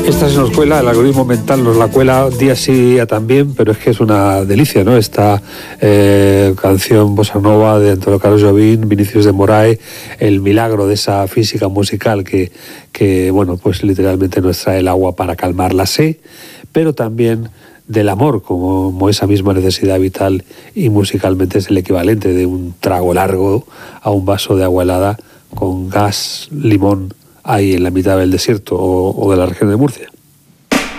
Esta se nos cuela, el algoritmo mental nos la cuela día sí, día también, pero es que es una delicia, ¿no? Esta canción bossa nova de Antonio Carlos Jobim, Vinicius de Moraes, el milagro de esa física musical que bueno, pues literalmente nos trae el agua para calmar la sed, pero también del amor, como esa misma necesidad vital, y musicalmente es el equivalente de un trago largo a un vaso de agua helada con gas, limón, ahí en la mitad del desierto o de la región de Murcia.